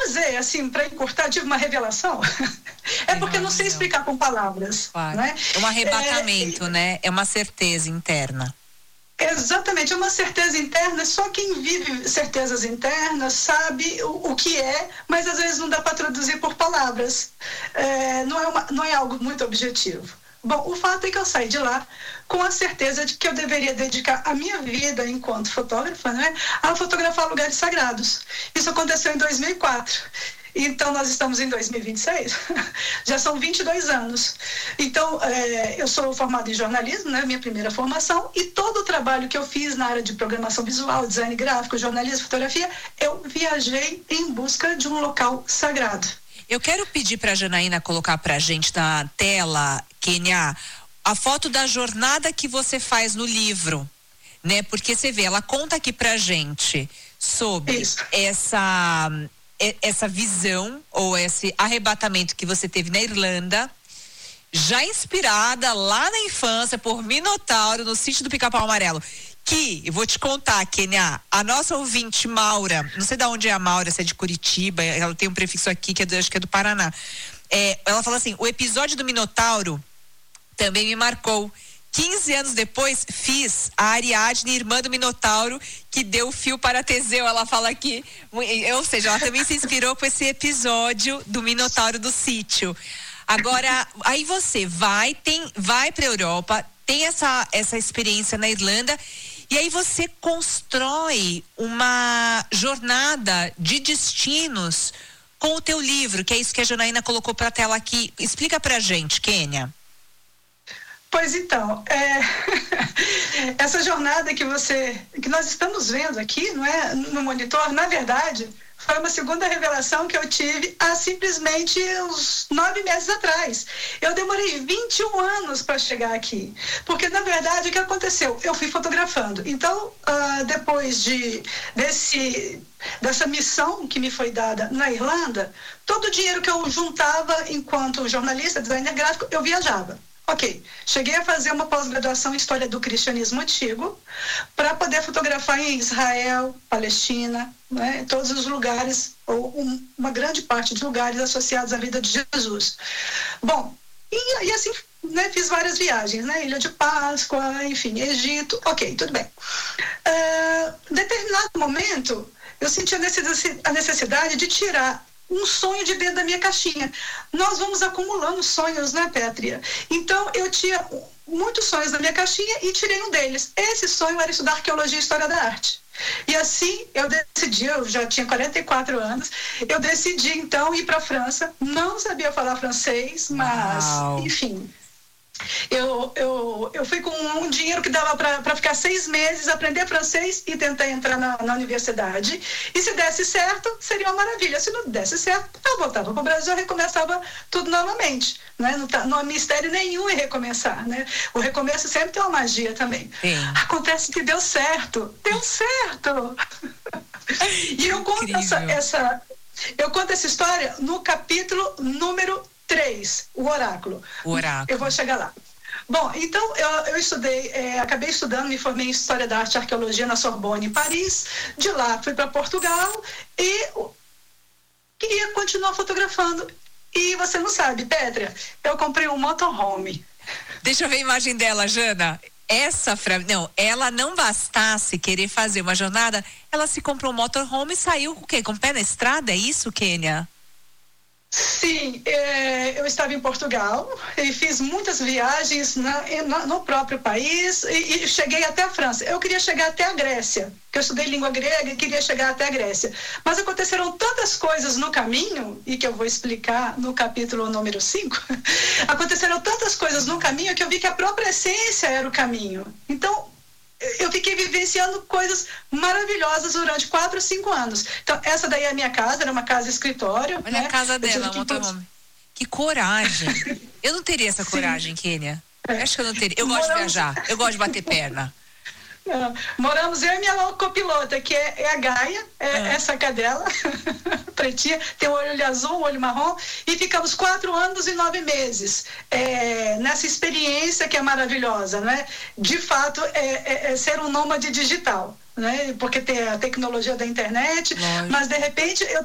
dizer, assim, para encurtar, tive uma revelação. É porque eu não sei explicar com palavras. Claro. Né? É um arrebatamento, né? É uma certeza interna. Exatamente, é uma certeza interna. Só quem vive certezas internas sabe o que é, mas às vezes não dá para traduzir por palavras. Não é algo muito objetivo. Bom, o fato é que eu saí de lá com a certeza de que eu deveria dedicar a minha vida enquanto fotógrafa, né, a fotografar lugares sagrados. Isso aconteceu em 2004. Então, nós estamos em 2026, já são 22 anos. Então, eu sou formada em jornalismo, né, minha primeira formação, e todo o trabalho que eu fiz na área de programação visual, design gráfico, jornalismo, fotografia, eu viajei em busca de um local sagrado. Eu quero pedir para a Janaína colocar para a gente na tela, Kênia, a foto da jornada que você faz no livro, né? Porque você vê, ela conta aqui para a gente sobre essa visão ou esse arrebatamento que você teve na Irlanda, já inspirada lá na infância por Minotauro no sítio do Pica-Pau Amarelo. Que, eu vou te contar, Kênia, a nossa ouvinte Maura, não sei de onde é a Maura, se é de Curitiba, ela tem um prefixo aqui que acho que é do Paraná. Ela fala assim, o episódio do Minotauro também me marcou. 15 anos depois, fiz a Ariadne, irmã do Minotauro, que deu o fio para Teseu. Ela fala aqui, ou seja, ela também se inspirou com esse episódio do Minotauro do sítio. Agora, aí você vai para a Europa, tem essa experiência na Irlanda, e aí você constrói uma jornada de destinos com o teu livro, que é isso que a Janaína colocou para a tela aqui. Explica pra gente, Kênia. Pois então, essa jornada que nós estamos vendo aqui, não é, no monitor, na verdade, foi uma segunda revelação que eu tive há simplesmente uns 9 meses atrás. Eu demorei 21 anos para chegar aqui, porque na verdade o que aconteceu? Eu fui fotografando. Então, depois dessa missão que me foi dada na Irlanda, todo o dinheiro que eu juntava enquanto jornalista, designer gráfico, eu viajava. Ok, cheguei a fazer uma pós-graduação em História do Cristianismo Antigo para poder fotografar em Israel, Palestina, né, todos os lugares, ou uma grande parte de lugares associados à vida de Jesus. Bom, e assim, né, fiz várias viagens, né, Ilha de Páscoa, enfim, Egito, ok, tudo bem. Em determinado momento, eu senti a necessidade de tirar um sonho de dentro da minha caixinha. Nós vamos acumulando sonhos, né, Pétria? Então, eu tinha muitos sonhos na minha caixinha e tirei um deles. Esse sonho era estudar arqueologia e história da arte. E assim, eu decidi, eu já tinha 44 anos, eu decidi, então, ir para a França. Não sabia falar francês, mas, enfim... Eu fui com um dinheiro que dava para ficar 6 meses, aprender francês e tentar entrar na universidade. E se desse certo, seria uma maravilha. Se não desse certo, eu voltava para o Brasil e recomeçava tudo novamente. Né? Não há mistério nenhum em recomeçar. Né? O recomeço sempre tem uma magia também. Sim. Acontece que deu certo. Deu certo! E eu conto essa história no capítulo número 3, o oráculo. Eu vou chegar lá. Bom, então eu estudei, acabei estudando, me formei em História da Arte e Arqueologia na Sorbonne, em Paris. De lá fui para Portugal e queria continuar fotografando. E você não sabe, Pétria, eu comprei um motorhome. Deixa eu ver a imagem dela, Jana. Ela não bastasse querer fazer uma jornada, ela se comprou um motorhome e saiu com o quê? Com o pé na estrada? É isso, Kênia? Sim, eu estava em Portugal e fiz muitas viagens no próprio país e cheguei até a França. Eu queria chegar até a Grécia, porque eu estudei língua grega e queria chegar até a Grécia. Mas aconteceram tantas coisas no caminho, e que eu vou explicar no capítulo número 5, aconteceram tantas coisas no caminho que eu vi que a própria essência era o caminho. Então, eu fiquei vivenciando coisas maravilhosas durante 4 ou 5 anos. Então, essa daí é a minha casa, era uma casa escritório. Olha, né? A casa dela, motorhome. Que coragem. Eu não teria essa coragem, Kênia. Acho que eu não teria. Eu gosto de viajar, eu gosto de bater perna. Moramos eu e minha copilota, que é a Gaia, essa cadela, pretinha, tem um olho azul, um olho marrom, e ficamos 4 anos e 9 meses nessa experiência que é maravilhosa, né? De fato, ser um nômade digital. Né? Porque tem a tecnologia da internet, mas de repente eu